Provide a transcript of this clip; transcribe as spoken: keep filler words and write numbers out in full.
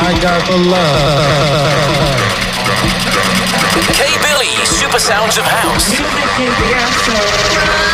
I got the love. K Billy, Super Sounds of House.